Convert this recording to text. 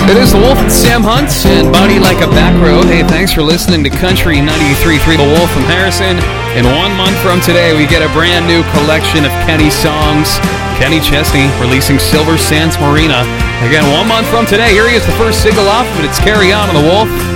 It is The Wolf and Sam Hunt and Body Like a Back Road. Hey, thanks for listening to Country 93.3 The Wolf from Harrison. And 1 month from today, we get a brand new collection of Kenny songs. Kenny Chesney releasing Silver Sands Marina. Again, 1 month from today, here he is, the first single off of it. It's Carry On the Wolf.